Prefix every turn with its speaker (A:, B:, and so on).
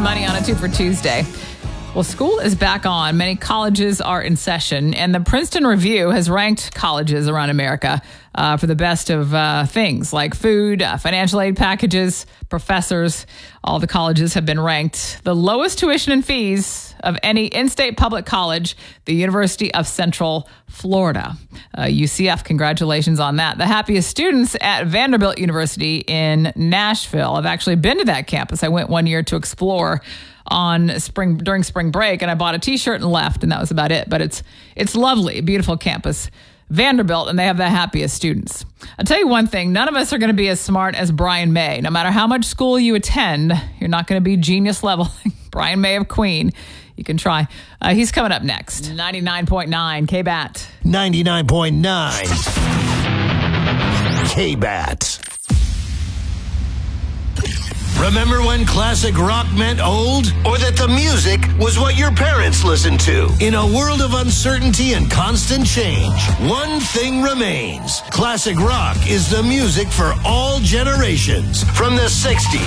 A: money on it, too, for Tuesday. Well, school is back on. Many colleges are in session, and the Princeton Review has ranked colleges around America for the best of things like food, financial aid packages, professors. All the colleges have been ranked. The lowest tuition and fees of any in-state public college, the University of Central Florida. UCF, congratulations on that. The happiest students at Vanderbilt University in Nashville. I've actually been to that campus. I went one year to explore during spring break, and I bought a t-shirt and left, and that was about it. But it's lovely, beautiful campus, Vanderbilt, and they have the happiest students. I'll tell you one thing, none of us are going to be as smart as Brian May. No matter how much school you attend, you're not going to be genius level. Brian May of Queen. You can try. He's coming up next. 99.9 K-BAT.
B: 99.9 K-BAT. Remember when classic rock meant old? Or that the music was what your parents listened to? In a world of uncertainty and constant change, one thing remains. Classic rock is the music for all generations. From the 60s